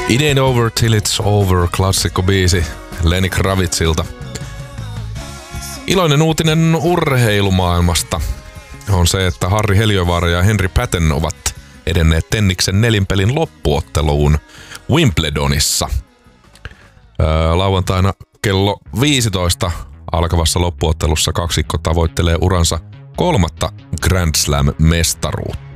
It ain't over till it's over, klassikkobiisi Lenny Kravitzilta. Iloinen uutinen urheilumaailmasta on se, että Harri Heliövaara ja Henri Patten ovat edenneet tenniksen nelinpelin loppuotteluun Wimbledonissa. Lauantaina kello 15 alkavassa loppuottelussa kaksikko tavoittelee uransa 3. Grand Slam-mestaruutta.